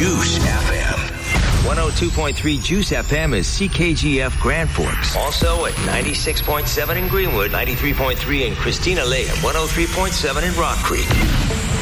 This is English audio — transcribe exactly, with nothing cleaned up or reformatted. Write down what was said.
Juice F M. one oh two point three Juice F M is C K G F Grand Forks. Also at ninety-six point seven in Greenwood, ninety-three point three in Christina Lake, and one oh three point seven in Rock Creek.